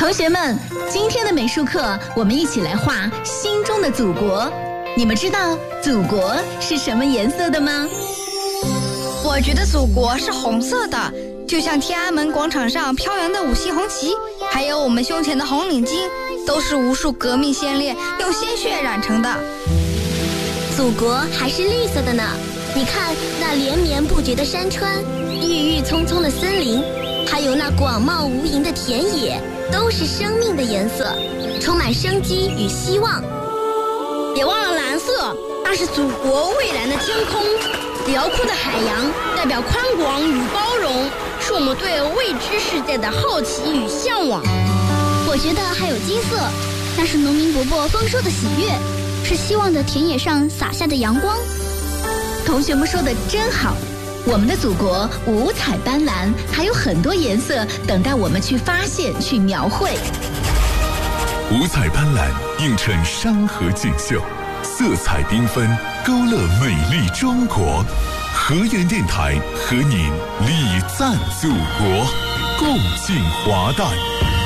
同学们，今天的美术课，我们一起来画心中的祖国。你们知道祖国是什么颜色的吗？ 我觉得祖国是红色的，就像天安门广场上飘扬的5星红旗，还有我们胸前的红领巾，都是无数革命先烈用鲜血染成的。 祖国还是绿色的呢，你看那连绵不绝的山川，郁郁葱葱的森林，还有那广袤无垠的田野，都是生命的颜色，充满生机与希望。 别忘了蓝色，那是祖国蔚蓝的天空，辽阔的海洋代表宽广与包容，是我们对未知世界的好奇与向往。 我觉得还有金色，那是农民伯伯丰收的喜悦，是希望的田野上洒下的阳光。 同学们说的真好，我们的祖国五彩斑斓，还有很多颜色等待我们去发现、去描绘。 五彩斑斓映衬山河锦绣，色彩缤纷勾勒美丽中国。河源电台和您礼赞祖国，共进华诞。